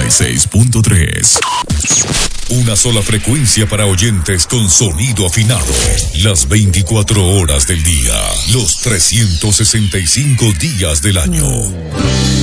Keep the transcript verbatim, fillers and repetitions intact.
y seis punto tres. Una sola frecuencia para oyentes con sonido afinado. Las veinticuatro horas del día, los trescientos sesenta y cinco días del año.